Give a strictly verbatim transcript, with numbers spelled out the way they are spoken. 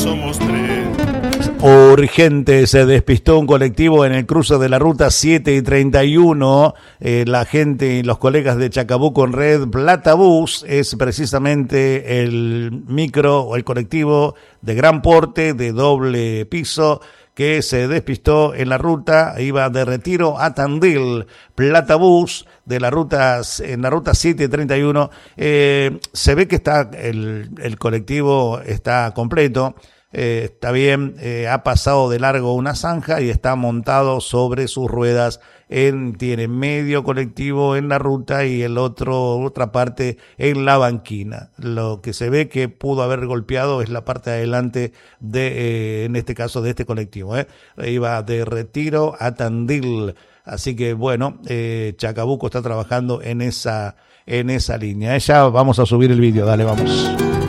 somos tres. Urgente, se despistó un colectivo en el cruce de la ruta siete y treinta y uno. Eh, la gente y los colegas de Chacabuco en Red Plata Bus es precisamente el micro o el colectivo de gran porte, de doble piso, que se despistó en la ruta, iba de Retiro a Tandil. Plata Bus de la ruta, en la ruta siete y treinta y uno. Eh, se ve que está el, el colectivo está completo. Eh, está bien, eh, ha pasado de largo una zanja y está montado sobre sus ruedas. En, tiene medio colectivo en la ruta y el otro, otra parte en la banquina. Lo que se ve que pudo haber golpeado es la parte de adelante de, eh, en este caso, de este colectivo. Eh. Iba de Retiro a Tandil. Así que bueno, eh, Chacabuco está trabajando en esa, en esa línea. Ya vamos a subir el vídeo, dale, vamos.